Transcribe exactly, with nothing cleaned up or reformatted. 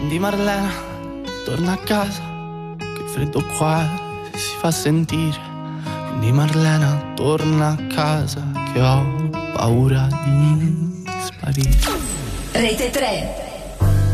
Quindi Marlena, torna a casa, che freddo qua si fa sentire. Quindi Marlena, torna a casa, che ho paura di sparire. Rete tre.